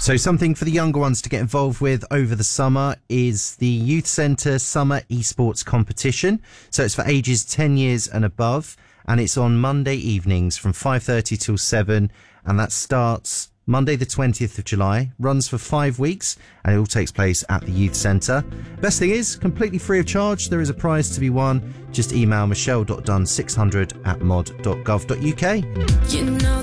So something for the younger ones to get involved with over the summer is the Youth Centre Summer Esports Competition. So it's for ages 10 years and above, and it's on Monday evenings from 5:30 till 7, and that starts Monday the 20th of July, runs for 5 weeks, and it all takes place at the Youth Centre. Best thing is, completely free of charge. There is a prize to be won. Just email michelle.dunn600@mod.gov.uk. You know